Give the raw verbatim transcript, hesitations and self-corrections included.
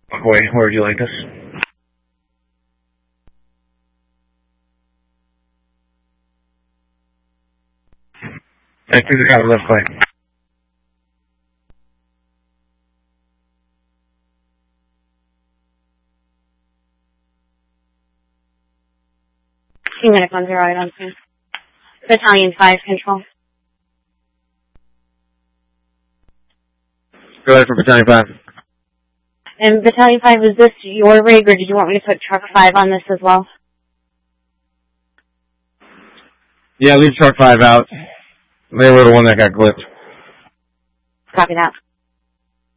Boy, where would you like us? I think we got a left way. Two minutes on zero, I don't see. Battalion five, control. Go ahead for Battalion five. And Battalion five, is this your rig, or did you want me to put Truck five on this as well? Yeah, leave Truck five out. They were the one that got glitched. Copy that.